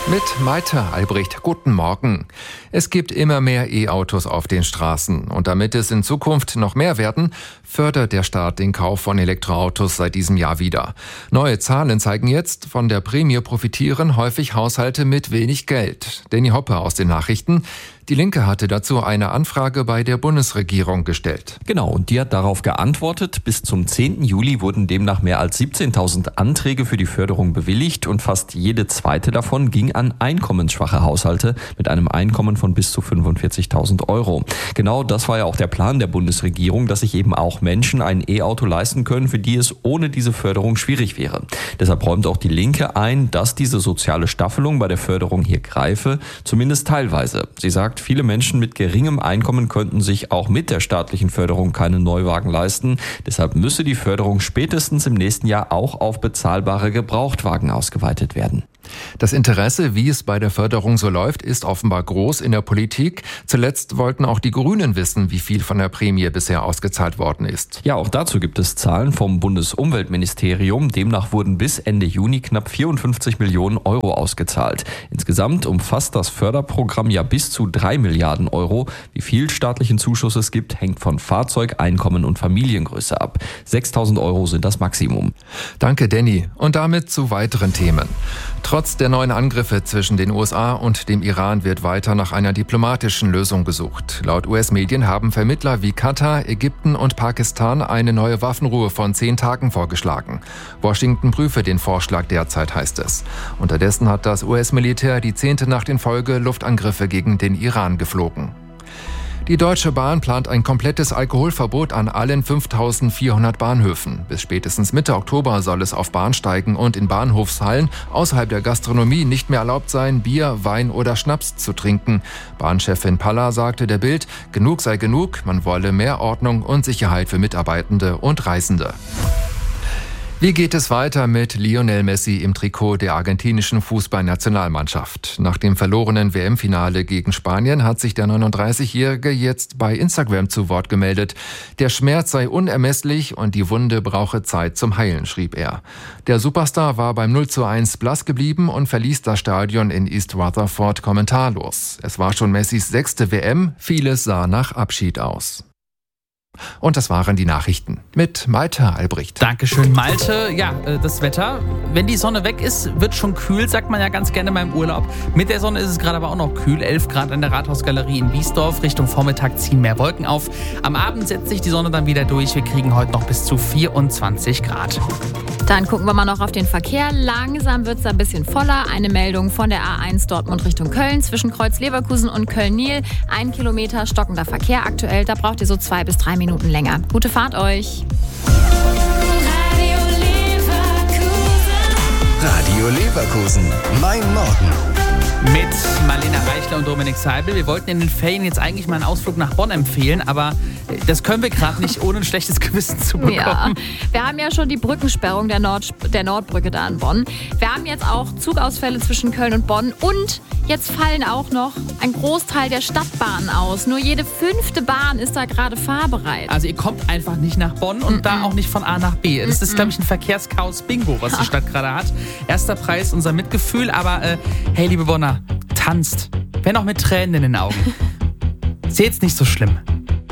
Mit Maite Albrecht, guten Morgen. Es gibt immer mehr E-Autos auf den Straßen. Und damit es in Zukunft noch mehr werden, fördert der Staat den Kauf von Elektroautos seit diesem Jahr wieder. Neue Zahlen zeigen jetzt, von der Prämie profitieren häufig Haushalte mit wenig Geld. Danny Hoppe aus den Nachrichten. Die Linke hatte dazu eine Anfrage bei der Bundesregierung gestellt. Genau, und die hat darauf geantwortet. Bis zum 10. Juli wurden demnach mehr als 17.000 Anträge für die Förderung bewilligt und fast jede zweite davon ging an einkommensschwache Haushalte mit einem Einkommen von bis zu 45.000 Euro. Genau das war ja auch der Plan der Bundesregierung, dass sich eben auch Menschen ein E-Auto leisten können, für die es ohne diese Förderung schwierig wäre. Deshalb räumt auch die Linke ein, dass diese soziale Staffelung bei der Förderung hier greife, zumindest teilweise. Sie sagt, viele Menschen mit geringem Einkommen könnten sich auch mit der staatlichen Förderung keinen Neuwagen leisten. Deshalb müsse die Förderung spätestens im nächsten Jahr auch auf bezahlbare Gebrauchtwagen ausgeweitet werden. Das Interesse, wie es bei der Förderung so läuft, ist offenbar groß in der Politik. Zuletzt wollten auch die Grünen wissen, wie viel von der Prämie bisher ausgezahlt worden ist. Ja, auch dazu gibt es Zahlen vom Bundesumweltministerium. Demnach wurden bis Ende Juni knapp 54 Millionen Euro ausgezahlt. Insgesamt umfasst das Förderprogramm ja bis zu 3 Milliarden Euro. Wie viel staatlichen Zuschuss es gibt, hängt von Fahrzeug, Einkommen und Familiengröße ab. 6.000 Euro sind das Maximum. Danke, Danny. Und damit zu weiteren Themen. Trotz der neuen Angriffe zwischen den USA und dem Iran wird weiter nach einer diplomatischen Lösung gesucht. Laut US-Medien haben Vermittler wie Katar, Ägypten und Pakistan eine neue Waffenruhe von 10 Tagen vorgeschlagen. Washington prüfe den Vorschlag derzeit, heißt es. Unterdessen hat das US-Militär die 10. Nacht in Folge Luftangriffe gegen den Iran geflogen. Die Deutsche Bahn plant ein komplettes Alkoholverbot an allen 5.400 Bahnhöfen. Bis spätestens Mitte Oktober soll es auf Bahnsteigen und in Bahnhofshallen außerhalb der Gastronomie nicht mehr erlaubt sein, Bier, Wein oder Schnaps zu trinken. Bahnchefin Palla sagte der Bild, genug sei genug, man wolle mehr Ordnung und Sicherheit für Mitarbeitende und Reisende. Wie geht es weiter mit Lionel Messi im Trikot der argentinischen Fußballnationalmannschaft? Nach dem verlorenen WM-Finale gegen Spanien hat sich der 39-Jährige jetzt bei Instagram zu Wort gemeldet. Der Schmerz sei unermesslich und die Wunde brauche Zeit zum Heilen, schrieb er. Der Superstar war beim 0:1 blass geblieben und verließ das Stadion in East Rutherford kommentarlos. Es war schon Messis 6. WM, vieles sah nach Abschied aus. Und das waren die Nachrichten mit Maite Albrecht. Dankeschön, Malte. Ja, das Wetter, wenn die Sonne weg ist, wird schon kühl, sagt man ja ganz gerne beim Urlaub. Mit der Sonne ist es gerade aber auch noch kühl. 11 Grad an der Rathausgalerie in Wiesdorf. Richtung Vormittag ziehen mehr Wolken auf. Am Abend setzt sich die Sonne dann wieder durch. Wir kriegen heute noch bis zu 24 Grad. Dann gucken wir mal noch auf den Verkehr. Langsam wird es ein bisschen voller. Eine Meldung von der A1 Dortmund Richtung Köln zwischen Kreuz Leverkusen und Köln-Niel. 1 Kilometer stockender Verkehr aktuell. Da braucht ihr so 2 bis 3 Minuten länger. Gute Fahrt euch. Radio Leverkusen. Mein Morgen. Mit Marlena Reichler und Dominik Seibel. Wir wollten in den Ferien jetzt eigentlich mal einen Ausflug nach Bonn empfehlen, aber das können wir gerade nicht, ohne ein schlechtes Gewissen zu bekommen. Ja, wir haben ja schon die Brückensperrung der Nordbrücke da in Bonn. Wir haben jetzt auch Zugausfälle zwischen Köln und Bonn und jetzt fallen auch noch ein Großteil der Stadtbahnen aus. Nur jede 5. Bahn ist da gerade fahrbereit. Also ihr kommt einfach nicht nach Bonn und da auch nicht von A nach B. Das ist, glaube ich, ein Verkehrschaos-Bingo, was die Stadt gerade hat. Erster Preis, unser Mitgefühl, aber hey, liebe Bonner, tanzt. Wenn auch mit Tränen in den Augen. Ist jetzt nicht so schlimm.